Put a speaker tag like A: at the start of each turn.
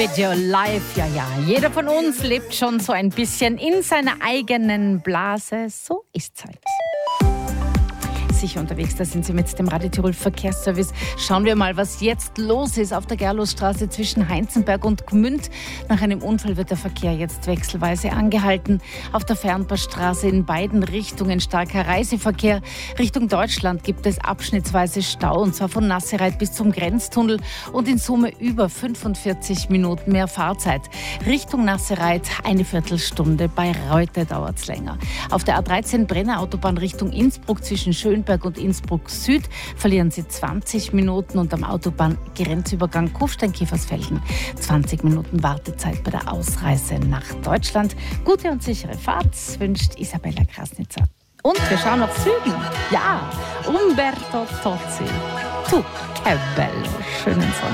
A: Radio Live, ja. Jeder von uns lebt schon so ein bisschen in seiner eigenen Blase. So ist's halt. Sicher unterwegs, da sind Sie mit dem Radio Tirol Verkehrsservice. Schauen wir mal, was jetzt los ist auf der Gerlosstraße zwischen Heinzenberg und Gmünd. Nach einem Unfall wird der Verkehr jetzt wechselweise angehalten. Auf der Fernpassstraße in beiden Richtungen starker Reiseverkehr. Richtung Deutschland gibt es abschnittsweise Stau, und zwar von Nassereit bis zum Grenztunnel und in Summe über 45 Minuten mehr Fahrzeit. Richtung Nassereit eine Viertelstunde, bei Reute dauert es länger. Auf der A13 Brenner Autobahn Richtung Innsbruck zwischen Schönberg und Innsbruck Süd verlieren Sie 20 Minuten und am Autobahngrenzübergang Kufstein-Kiefersfelden 20 Minuten Wartezeit bei der Ausreise nach Deutschland. Gute und sichere Fahrt wünscht Isabella Krasnitzer. Und wir schauen auf Süden. Ja, Umberto Tozzi. Tu, che bello. Schönen Sonntag.